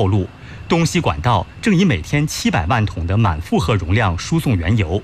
透露，东西管道正以每天700万桶的满负荷容量输送原油。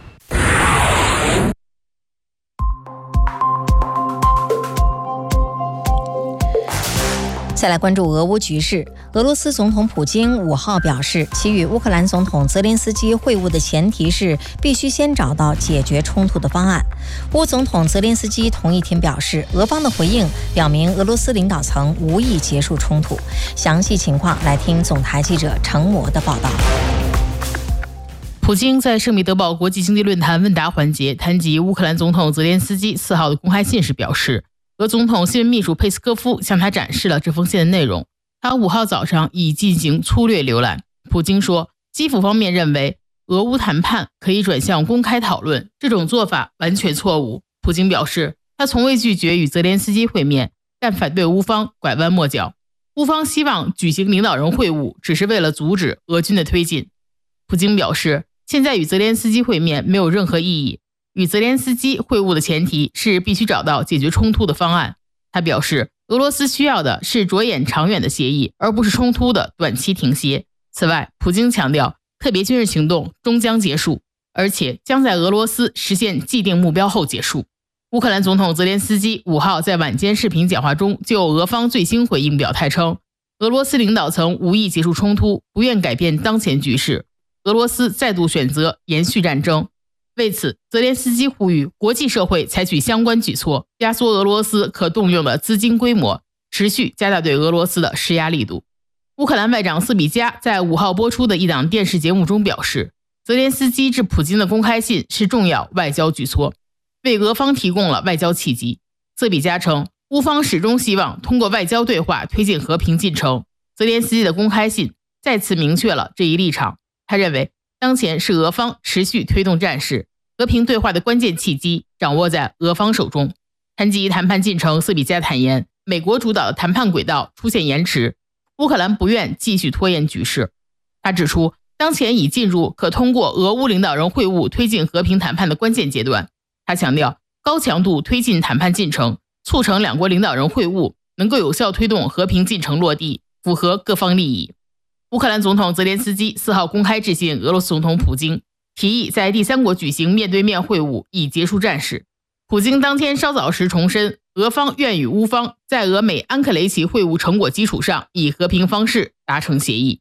再来关注俄乌局势。俄罗斯总统普京5号表示，其与乌克兰总统泽连斯基会晤的前提是必须先找到解决冲突的方案。乌总统泽连斯基同一天表示，俄方的回应表明俄罗斯领导层无意结束冲突。详细情况来听总台记者程模的报道。 普京在圣彼得堡国际经济论坛问答环节谈及乌克兰总统泽连斯基4号的公开信时表示，俄总统新闻秘书佩斯科夫向他展示了这封信的内容，他5号早上已进行粗略浏览。普京说，基辅方面认为俄乌谈判可以转向公开讨论，这种做法完全错误。普京表示，他从未拒绝与泽连斯基会面，但反对乌方拐弯抹角。乌方希望举行领导人会晤，只是为了阻止俄军的推进。普京表示，现在与泽连斯基会面没有任何意义，与泽连斯基会晤的前提是必须找到解决冲突的方案。他表示，俄罗斯需要的是着眼长远的协议，而不是冲突的短期停歇。此外，普京强调，特别军事行动终将结束，而且将在俄罗斯实现既定目标后结束。乌克兰总统泽连斯基5号在晚间视频讲话中就俄方最新回应表态称，俄罗斯领导层无意结束冲突，不愿改变当前局势，俄罗斯再度选择延续战争。为此，泽连斯基呼吁国际社会采取相关举措，压缩俄罗斯可动用的资金规模，持续加大对俄罗斯的施压力度。乌克兰外长斯比加在5号播出的一档电视节目中表示，泽连斯基致普京的公开信是重要外交举措，为俄方提供了外交契机。斯比加称，乌方始终希望通过外交对话推进和平进程。泽连斯基的公开信再次明确了这一立场。他认为，当前是俄方持续推动战事，和平对话的关键契机掌握在俄方手中。谈及谈判进程，斯比加坦言，美国主导的谈判轨道出现延迟，乌克兰不愿继续拖延局势。他指出，当前已进入可通过俄乌领导人会晤推进和平谈判的关键阶段。他强调，高强度推进谈判进程，促成两国领导人会晤，能够有效推动和平进程落地，符合各方利益。乌克兰总统泽连斯基4号公开致信俄罗斯总统普京，提议在第三国举行面对面会晤，以结束战事。普京当天稍早时重申，俄方愿与乌方在俄美安克雷奇会晤成果基础上，以和平方式达成协议。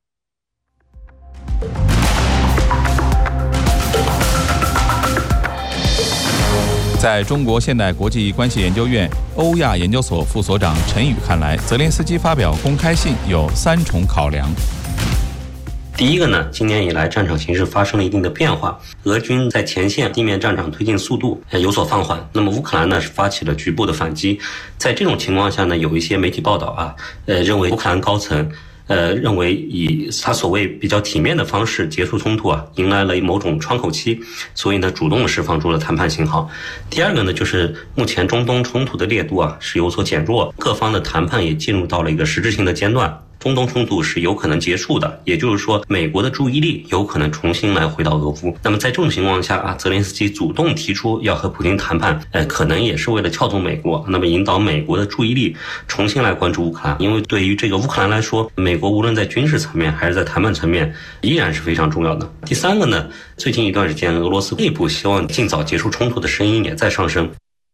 在中国现代国际关系研究院欧亚研究所副所长陈宇看来，泽连斯基发表公开信有3重考量。 第一个呢，今年以来战场形势发生了一定的变化，俄军在前线地面战场推进速度有所放缓，那么乌克兰呢是发起了局部的反击。在这种情况下呢，有一些媒体报道认为乌克兰高层认为以他所谓比较体面的方式结束冲突迎来了某种窗口期，所以呢主动释放出了谈判信号。第二个呢，就是目前中东冲突的烈度是有所减弱，各方的谈判也进入到了一个实质性的阶段。中东冲突是有可能结束的，也就是说，美国的注意力有可能重新来回到俄乌。那么在这种情况下泽连斯基主动提出要和普京谈判，可能也是为了撬动美国，那么引导美国的注意力重新来关注乌克兰。因为对于这个乌克兰来说，美国无论在军事层面还是在谈判层面，依然是非常重要的。第三个呢，最近一段时间，俄罗斯内部希望尽早结束冲突的声音也在上升。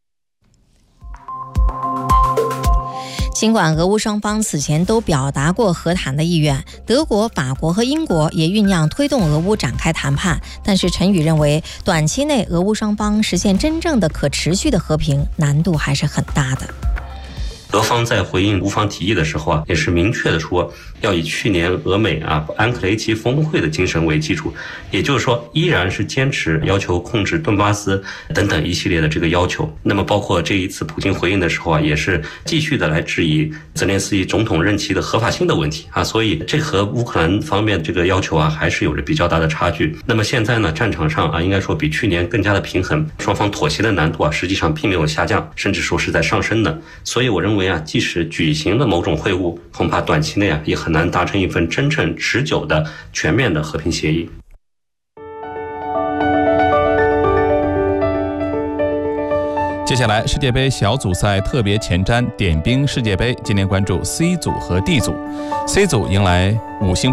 尽管俄乌双方此前都表达过和谈的意愿，德国、法国和英国也酝酿推动俄乌展开谈判，但是陈宇认为，短期内俄乌双方实现真正的可持续的和平，难度还是很大的。 俄方在回应乌方提议的时候也是明确的说，要以去年俄美安克雷奇峰会的精神为基础，也就是说，依然是坚持要求控制顿巴斯等等一系列的这个要求。那么包括这一次普京回应的时候也是继续的来质疑泽连斯基总统任期的合法性的问题所以这和乌克兰方面这个要求还是有着比较大的差距。那么现在呢，战场上应该说比去年更加的平衡，双方妥协的难度实际上并没有下降，甚至说是在上升的。所以我认为即使举行了某种会晤，恐怕短期内也很难达成一份真正持久的全面的和平协议。 接下来，世界杯小组赛特别前瞻点兵世界杯，今天关注 C 组和 D 组。C 组迎来5星